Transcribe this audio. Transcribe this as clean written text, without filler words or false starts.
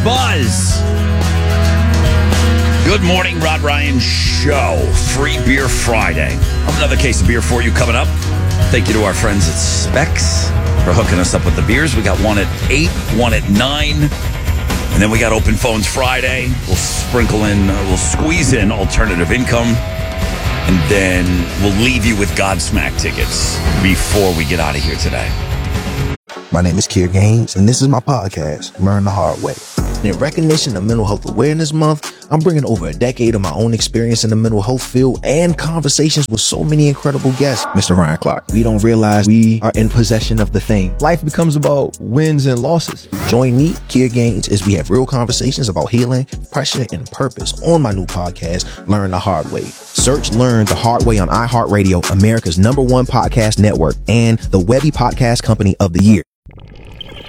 Buzz. Good morning, Rod Ryan Show. Free Beer Friday. I have another case of beer for you coming up. Thank you to our friends at Specs for hooking us up with the beers. We got one at 8, one at 9. And then we got Open Phones Friday. We'll squeeze in alternative income. And then we'll leave you with Godsmack tickets before we get out of here today. My name is Kier Gaines, and this is my podcast, Learn the Hard Way. And in recognition of Mental Health Awareness Month, I'm bringing over a decade of my own experience in the mental health field and conversations with so many incredible guests. Mr. Ryan Clark, we don't realize we are in possession of the thing. Life becomes about wins and losses. Join me, Kier Gaines, as we have real conversations about healing, pressure, and purpose on my new podcast, Learn the Hard Way. Search Learn the Hard Way on iHeartRadio, America's #1 podcast network, and the Webby Podcast Company of the Year.